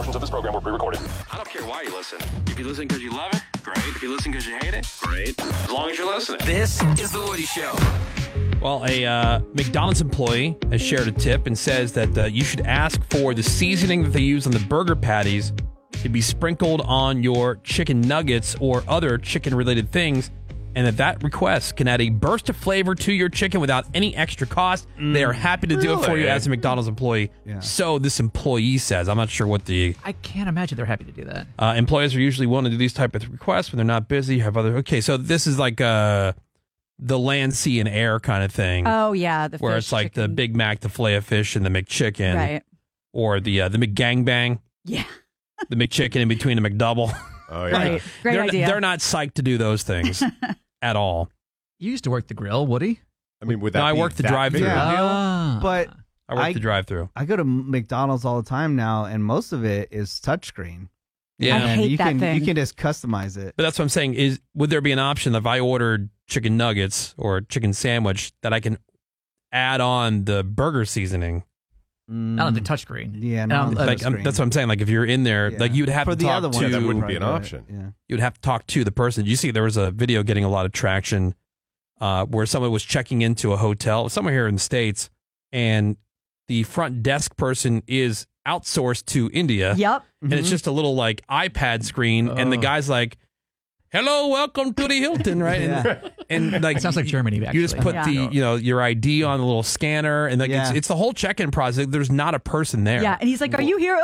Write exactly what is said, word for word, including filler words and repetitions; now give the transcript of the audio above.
Portions of this program were pre-recorded. I don't care why you listen. If you listen because you love it, great. If you listen because you hate it, great. As long as you're listening. This is The Woody Show. Well, a uh, McDonald's employee has shared a tip and says that uh, you should ask for the seasoning that they use on the burger patties to be sprinkled on your chicken nuggets or other chicken-related things, and that that request can add a burst of flavor to your chicken without any extra cost. Mm, they are happy to really? do it for you as a McDonald's employee. Yeah. So this employee says. I'm not sure what the... I can't imagine they're happy to do that. Uh, employees are usually willing to do these type of requests when they're not busy. Have other... Okay, so this is like... Uh, the land, sea, and air kind of thing. Oh, yeah. The where fish, it's like chicken. the Big Mac, the filet of fish, and the McChicken. Right. Or the uh, the McGangbang. Yeah. The McChicken in between the McDouble. Oh, yeah. Right. Great they're, idea. They're not psyched to do those things at all. You used to work the grill, Woody. I mean, would that No, I be worked the that drive-thru. big of a Yeah. deal? Ah. But I worked I- the drive-thru. I go to McDonald's all the time now, and most of it is touchscreen. Yeah. I And hate you that can thing. you can just customize it. But that's what I'm saying. Is would there be an option if I ordered chicken nuggets or chicken sandwich that I can add on the burger seasoning? Not on the touchscreen. Yeah, No, not on the Like um, touchscreen. that's what I'm saying. Like if you're in there, Yeah. like you'd have For to the talk other to. one, that wouldn't be an Right, option. Yeah. You'd have to talk to the person. You see, there was a video getting a lot of traction uh, where someone was checking into a hotel, somewhere here in the States, and the front desk person is outsourced to India. Yep. And it's just a little like iPad screen, and the Oh. guy's like, "Hello, welcome to the Hilton," right? Yeah. And, and like It sounds like Germany, actually. you just put Yeah. the you know your I D on the little scanner, and like it's, Yeah. it's the whole check-in process. There's not a person there. Yeah. And he's like, are you here?